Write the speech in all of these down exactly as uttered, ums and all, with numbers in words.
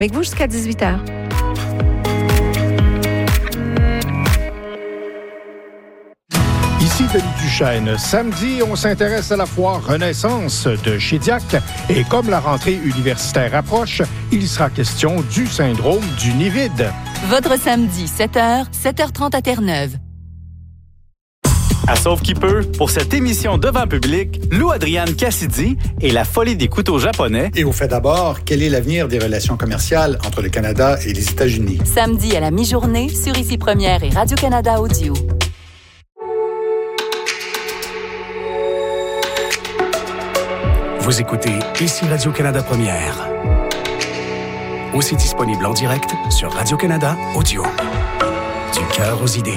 Avec vous jusqu'à dix-huit heures. Ici Denis Duchesne. Samedi, on s'intéresse à la foire Renaissance de Shediac. Et comme la rentrée universitaire approche, il sera question du syndrome du nid vide. Votre samedi, sept heures, sept heures trente à Terre-Neuve. À Sauve qui peut, pour cette émission devant public, Lou Adrienne Cassidy et la folie des couteaux japonais. Et au fait d'abord, quel est l'avenir des relations commerciales entre le Canada et les États-Unis? Samedi à la mi-journée, sur Ici Première et Radio-Canada Audio. Vous écoutez Ici Radio-Canada Première. Aussi disponible en direct sur Radio-Canada Audio. Du cœur aux idées.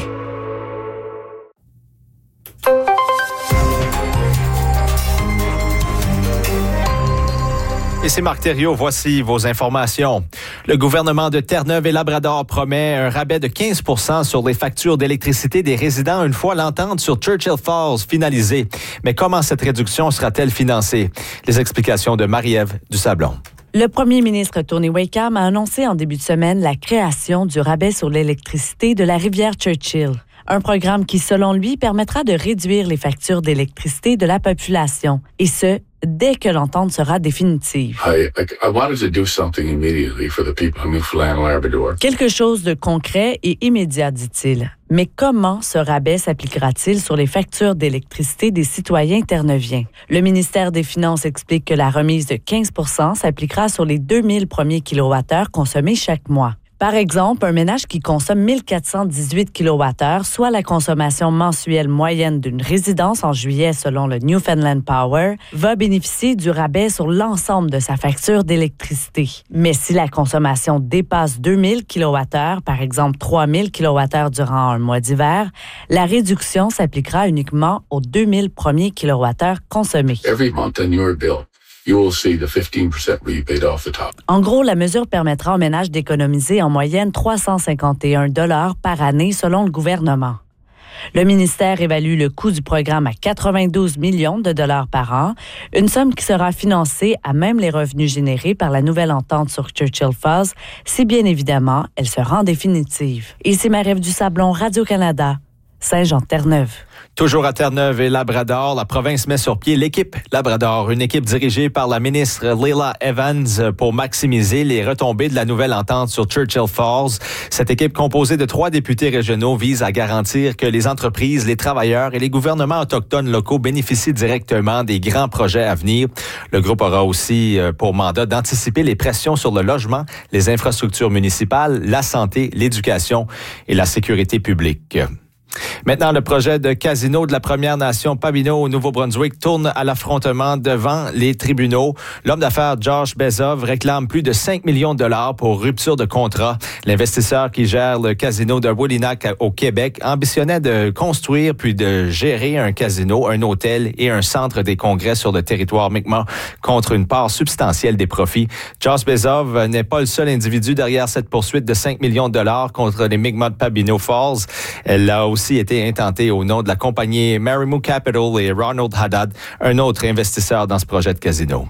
Et c'est Marc Thériault, voici vos informations. Le gouvernement de Terre-Neuve et Labrador promet un rabais de quinze pour cent sur les factures d'électricité des résidents une fois l'entente sur Churchill Falls finalisée. Mais comment cette réduction sera-t-elle financée? Les explications de Marie-Ève Dusablon. Le premier ministre Tony Wakeham a annoncé en début de semaine la création du rabais sur l'électricité de la rivière Churchill. Un programme qui, selon lui, permettra de réduire les factures d'électricité de la population. Et ce, dès que l'entente sera définitive. I, I, I wanted to do something immediately for the people of Newfoundland and Labrador. Quelque chose de concret et immédiat, dit-il. Mais comment ce rabais s'appliquera-t-il sur les factures d'électricité des citoyens terre-neuviens? Le ministère des Finances explique que la remise de quinze pour cent s'appliquera sur les deux mille premiers kilowattheures consommés chaque mois. Par exemple, un ménage qui consomme mille quatre cent dix-huit kilowattheures, soit la consommation mensuelle moyenne d'une résidence en juillet selon le Newfoundland Power, va bénéficier du rabais sur l'ensemble de sa facture d'électricité. Mais si la consommation dépasse deux mille kilowattheures, par exemple trois mille kilowattheures durant un mois d'hiver, la réduction s'appliquera uniquement aux deux mille premiers kilowattheures consommés. Every month on your bill, you will see the fifteen percent rebate off the top. En gros, la mesure permettra aux ménages d'économiser en moyenne trois cent cinquante et un dollars par année selon le gouvernement. Le ministère évalue le coût du programme à quatre-vingt-douze millions de dollars par an, une somme qui sera financée à même les revenus générés par la nouvelle entente sur Churchill Falls, si bien évidemment elle se rend définitive. Ici Marie-Ève Dusablon, Radio-Canada, Saint-Jean-Terre-Neuve. Toujours à Terre-Neuve et Labrador, la province met sur pied l'équipe Labrador, une équipe dirigée par la ministre Leila Evans pour maximiser les retombées de la nouvelle entente sur Churchill Falls. Cette équipe composée de trois députés régionaux vise à garantir que les entreprises, les travailleurs et les gouvernements autochtones locaux bénéficient directement des grands projets à venir. Le groupe aura aussi pour mandat d'anticiper les pressions sur le logement, les infrastructures municipales, la santé, l'éducation et la sécurité publique. Maintenant, le projet de casino de la Première Nation Papineau au Nouveau-Brunswick tourne à l'affrontement devant les tribunaux. L'homme d'affaires Josh Bezov réclame plus de cinq millions de dollars pour rupture de contrat. L'investisseur qui gère le casino de Woolinack au Québec ambitionnait de construire puis de gérer un casino, un hôtel et un centre des congrès sur le territoire Mi'kmaq contre une part substantielle des profits. Josh Bezov n'est pas le seul individu derrière cette poursuite de cinq millions de dollars contre les Mi'kmaq de Papineau Falls. Elle a aussi été intentée au nom de la compagnie Marimoo Capital et Ronald Haddad, un autre investisseur dans ce projet de casino.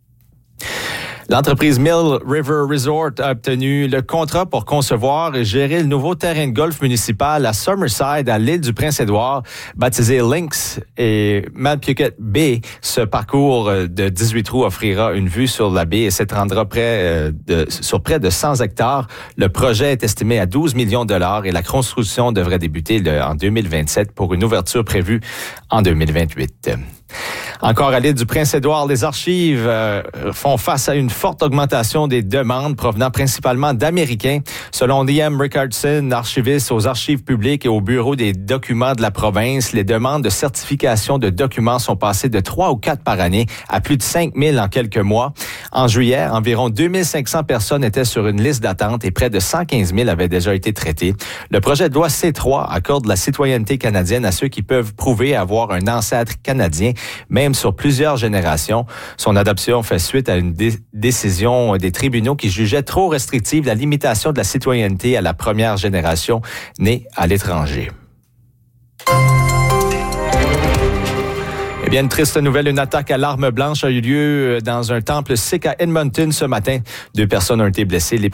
L'entreprise Mill River Resort a obtenu le contrat pour concevoir et gérer le nouveau terrain de golf municipal à Summerside, à l'île du Prince-Édouard, baptisé Lynx et Malpequet Bay. Ce parcours de dix-huit trous offrira une vue sur la baie et s'étendra près de, sur près de cent hectares. Le projet est estimé à douze millions de dollars et la construction devrait débuter le, en deux mille vingt-sept pour une ouverture prévue en deux mille vingt-huit. Encore à l'île du Prince-Édouard, les archives euh, font face à une forte augmentation des demandes provenant principalement d'Américains. Selon Liam Rickardson, archiviste aux archives publiques et au bureau des documents de la province, les demandes de certification de documents sont passées de trois ou quatre par année à plus de cinq mille en quelques mois. En juillet, environ deux mille cinq cents personnes étaient sur une liste d'attente et près de cent quinze mille avaient déjà été traitées. Le projet de loi C trois accorde la citoyenneté canadienne à ceux qui peuvent prouver avoir un ancêtre canadien, même sur plusieurs générations. Son adoption fait suite à une dé- décision des tribunaux qui jugeaient trop restrictive la limitation de la citoyenneté à la première génération née à l'étranger. Eh bien, une triste nouvelle, une attaque à l'arme blanche a eu lieu dans un temple sikh à Edmonton ce matin. Deux personnes ont été blessées. Les